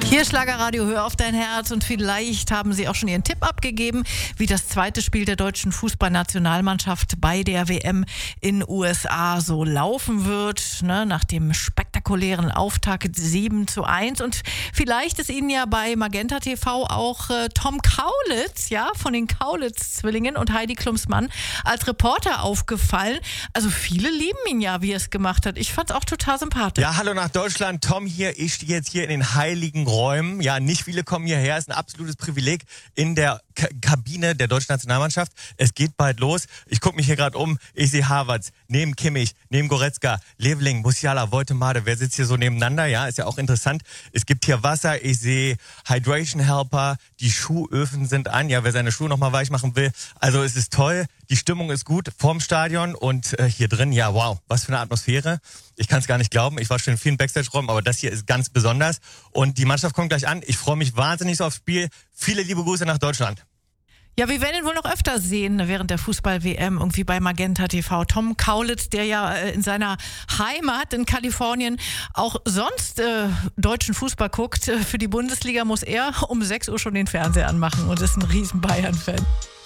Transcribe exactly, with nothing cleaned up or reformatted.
Hier Schlagerradio, hör auf dein Herz, und vielleicht haben Sie auch schon Ihren Tipp abgegeben, wie das zweite Spiel der deutschen Fußballnationalmannschaft bei der W M in U S A so laufen wird, ne, nach dem spektakulären Auftakt sieben zu eins. Und vielleicht ist Ihnen ja bei Magenta T V auch äh, Tom Kaulitz, ja, von den Kaulitz-Zwillingen und Heidi Klums-Mann als Reporter aufgefallen. Also viele lieben ihn ja, wie er es gemacht hat. Ich fand es auch total sympathisch. Ja, hallo nach Deutschland. Tom hier. Ich stehe jetzt hier in den heiligen Räumen. Ja, nicht viele kommen hierher. Es ist ein absolutes Privileg in der K- Kabine der deutschen Nationalmannschaft. Es geht bald los. Ich gucke mich hier gerade um. Ich sehe Havertz, neben Kimmich, neben Goretzka, Leveling, Musiala, Woltemade. Wer sitzt hier so nebeneinander? Ja, ist ja auch interessant. Es gibt hier Wasser. Ich sehe Hydration Helper. Die Schuhöfen sind an. Ja, wer seine Schuhe nochmal weich machen will. Also es ist toll. Die Stimmung ist gut vorm Stadion und äh, hier drin, ja, wow, was für eine Atmosphäre. Ich kann es gar nicht glauben. Ich war schon in vielen Backstage-Räumen, aber das hier ist ganz besonders. Und die Mannschaft kommt gleich an. Ich freue mich wahnsinnig so aufs Spiel. Viele liebe Grüße nach Deutschland. Ja, wir werden ihn wohl noch öfter sehen während der Fußball-W M, irgendwie bei Magenta T V. Tom Kaulitz, der ja äh, in seiner Heimat in Kalifornien auch sonst äh, deutschen Fußball guckt. Für die Bundesliga muss er um sechs Uhr schon den Fernseher anmachen und ist ein riesen Bayern-Fan.